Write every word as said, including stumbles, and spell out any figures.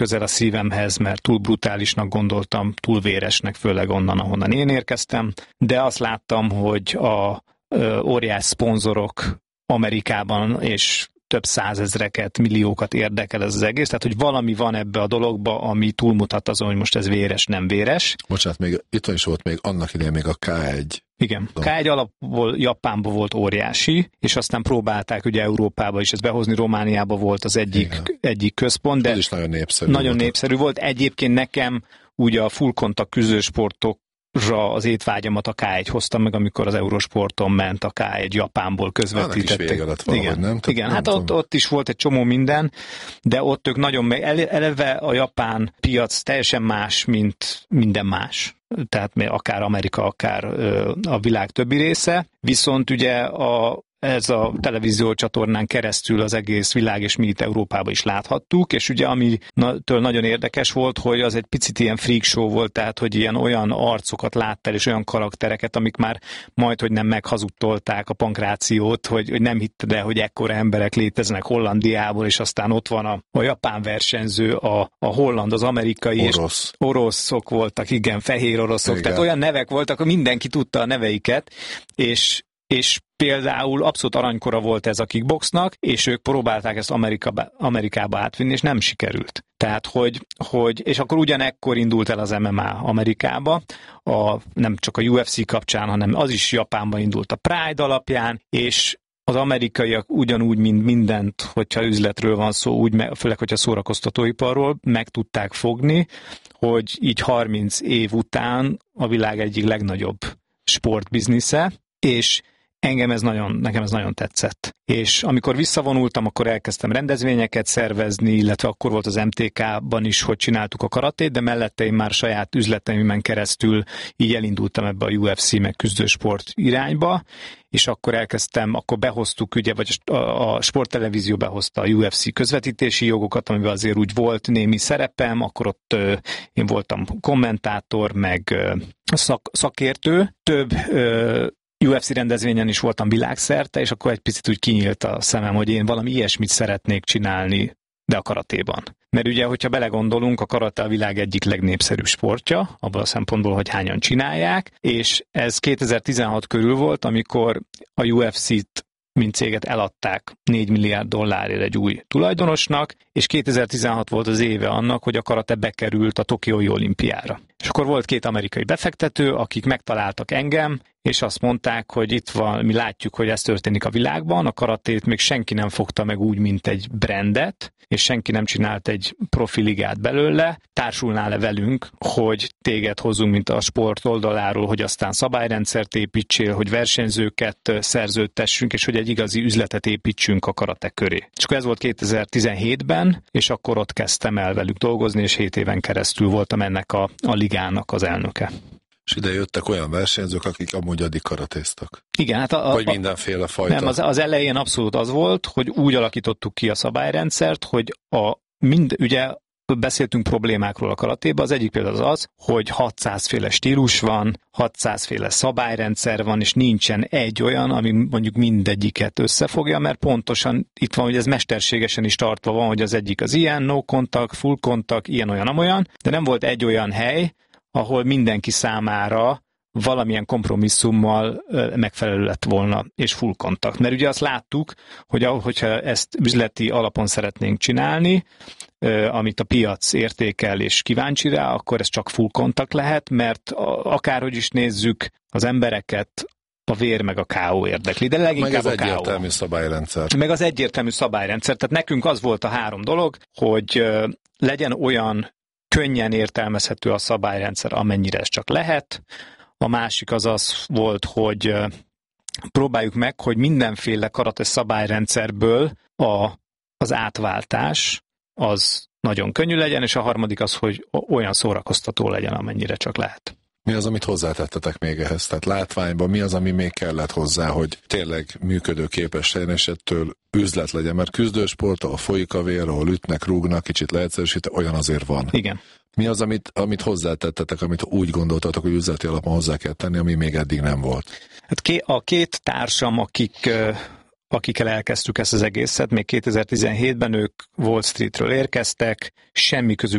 közel a szívemhez, mert túl brutálisnak gondoltam, túl véresnek, főleg onnan, ahonnan én érkeztem, de azt láttam, hogy a ö, óriás szponzorok Amerikában és több százezreket, milliókat érdekel ez az egész, tehát hogy valami van ebbe a dologba, ami túlmutat azon, hogy most ez véres, nem véres. Bocsánat, még itt is volt még annak idején még a ká egy. Igen, ká egy alapból Japánban volt óriási, és aztán próbálták ugye Európába is ezt behozni, Romániába volt az egyik, egyik központ, de ez is nagyon népszerű nagyon volt. népszerű volt. Egyébként nekem ugye a full contact küzdősportok az étvágyamat a ká egy hoztam meg, amikor az Eurosporton ment a ká egy Japánból közvetítettek. Annak is vége lett valahogy, igen, nem? Tehát igen, nem hát ott, ott is volt egy csomó minden, de ott ők nagyon meg, eleve a japán piac teljesen más, mint minden más. Tehát akár Amerika, akár a világ többi része. Viszont ugye a ez a televízió csatornán keresztül az egész világ, és mi itt Európában is láthattuk, és ugye amitől nagyon érdekes volt, hogy az egy picit ilyen freak show volt, tehát hogy ilyen olyan arcokat láttál, és olyan karaktereket, amik már majd, hogy nem meghazudtolták a pankrációt, hogy, hogy nem hitted el, hogy ekkora emberek léteznek Hollandiából, és aztán ott van a, a japán versenyző, a, a holland, az amerikai, orosz. És oroszok voltak, igen, fehér oroszok, igen. Tehát olyan nevek voltak, hogy mindenki tudta a neveiket, és és például abszolút aranykora volt ez a kickboxnak, és ők próbálták ezt Amerikába, Amerikába átvinni, és nem sikerült. Tehát, hogy, hogy, és akkor ugyanekkor indult el az em em á Amerikába, a, nem csak a u ef cé kapcsán, hanem az is Japánban indult a Pride alapján, és az amerikaiak ugyanúgy, mint mindent, hogyha üzletről van szó, úgy, főleg, hogyha szórakoztatóiparról, meg tudták fogni, hogy így harminc év után a világ egyik legnagyobb sportbiznisze, és Engem ez nagyon, nekem ez nagyon tetszett. És amikor visszavonultam, akkor elkezdtem rendezvényeket szervezni, illetve akkor volt az em té ká-ban is, hogy csináltuk a karatét, de mellette én már saját üzleteimen keresztül így elindultam ebbe a u ef cé meg küzdősport irányba, és akkor elkezdtem, akkor behoztuk, ugye, vagy a, a sporttelevízió behozta a u ef cé közvetítési jogokat, amiben azért úgy volt némi szerepem, akkor ott ö, én voltam kommentátor, meg ö, szak, szakértő, több ö, u ef cé rendezvényen is voltam világszerte, és akkor egy picit úgy kinyílt a szemem, hogy én valami ilyesmit szeretnék csinálni, de a karatéban. Mert ugye, hogyha belegondolunk, a karate a világ egyik legnépszerűbb sportja, abban a szempontból, hogy hányan csinálják, és ez kétezer-tizenhat körül volt, amikor a u ef cét mint céget eladták négy milliárd dollárért egy új tulajdonosnak, és kétezer-tizenhat volt az éve annak, hogy a karate bekerült a Tokiói olimpiára. És akkor volt két amerikai befektető, akik megtaláltak engem, és azt mondták, hogy itt van, mi látjuk, hogy ez történik a világban, a karatét még senki nem fogta meg úgy, mint egy brandet, és senki nem csinált egy profiligát belőle, társulnál-e velünk, hogy téged hozzunk, mint a sport oldaláról, hogy aztán szabályrendszert építsél, hogy versenyzőket szerződtessünk, és hogy egy igazi üzletet építsünk a karate köré. És akkor ez volt kétezer-tizenhétben, és akkor ott kezdtem el velük dolgozni, és hét éven keresztül voltam ennek a, a ligának az elnöke. És ide jöttek olyan versenyzők, akik amúgy addig karatéztak. Igen, hát a, a, vagy mindenféle fajta. Nem, az, az elején abszolút az volt, hogy úgy alakítottuk ki a szabályrendszert, hogy a mind, ugye beszéltünk problémákról a karatéban, az egyik például az az, hogy hatszáz féle stílus van, hatszáz féle szabályrendszer van, és nincsen egy olyan, ami mondjuk mindegyiket összefogja, mert pontosan itt van, hogy ez mesterségesen is tartva van, hogy az egyik az ilyen, no contact, full contact, ilyen, olyan, amolyan, de nem volt egy olyan hely, ahol mindenki számára valamilyen kompromisszummal megfelelő lett volna, és full kontakt. Mert ugye azt láttuk, hogy hogyha ezt üzleti alapon szeretnénk csinálni, amit a piac értékel és kíváncsi rá, akkor ez csak full kontakt lehet, mert akárhogy is nézzük, az embereket a vér meg a ká ó érdekli, de leginkább meg a ká ó. Meg az egyértelmű szabályrendszer. Meg az egyértelmű szabályrendszer. Tehát nekünk az volt a három dolog, hogy legyen olyan könnyen értelmezhető a szabályrendszer, amennyire ez csak lehet. A másik az az volt, hogy próbáljuk meg, hogy mindenféle karate szabályrendszerből a, az átváltás az nagyon könnyű legyen, és a harmadik az, hogy olyan szórakoztató legyen, amennyire csak lehet. Mi az, amit hozzátettetek még ehhez? Tehát látványban mi az, ami még kellett hozzá, hogy tényleg működőképes legyen, és ettől üzlet legyen? Mert küzdősport, ahol folyik a vér, ahol ütnek, rúgnak, kicsit leegyszerűsítve, olyan azért van. Igen. Mi az, amit, amit hozzátettetek, amit úgy gondoltatok, hogy üzleti alapon hozzá kell tenni, ami még eddig nem volt? Hát a két társam, akik akikkel elkezdtük ezt az egészet, még kétezer-tizenhétben ők Wall Streetről érkeztek, semmi közük